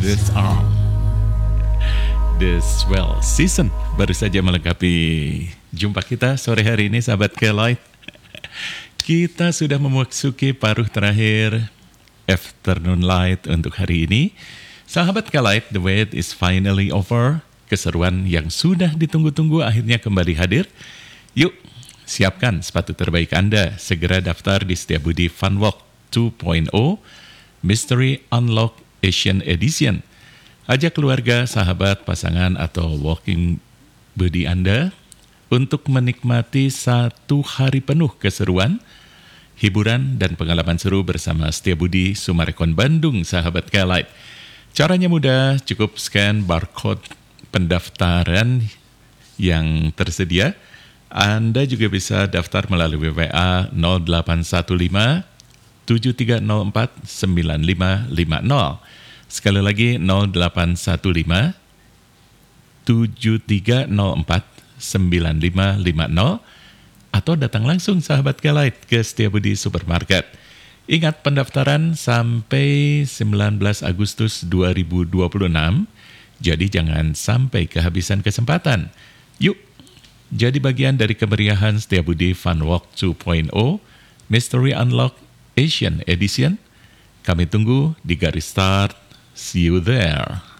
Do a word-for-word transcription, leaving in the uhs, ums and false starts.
This are The Swell Season baru saja melengkapi jumpa kita sore hari ini, sahabat K-Light. Kita sudah memasuki paruh terakhir Afternoon Light untuk hari ini. Sahabat K-Light, the wait is finally over. Keseruan yang sudah ditunggu-tunggu akhirnya kembali hadir. Yuk, siapkan sepatu terbaik Anda. Segera daftar di Setiabudi Fun Walk dua titik nol Mystery Unlock Asian Edition. Ajak keluarga, sahabat, pasangan, atau walking buddy Anda untuk menikmati satu hari penuh keseruan, hiburan, dan pengalaman seru bersama Setiabudi Sumarekon Bandung, sahabat K-Light. Caranya mudah, cukup scan barcode pendaftaran yang tersedia. Anda juga bisa daftar melalui W A nol delapan satu lima tujuh tiga nol empat sembilan lima lima nol. Sekali lagi nol delapan satu lima tujuh tiga nol empat sembilan lima lima nol atau datang langsung, sahabat K-Light, ke Setiabudi Supermarket. Ingat, pendaftaran sampai sembilan belas Agustus dua ribu dua puluh enam, jadi jangan sampai kehabisan kesempatan. Yuk, jadi bagian dari kemeriahan Setiabudi Fun Walk dua titik nol Mystery Unlock Asian Edition. Kami tunggu di garis start. See you there.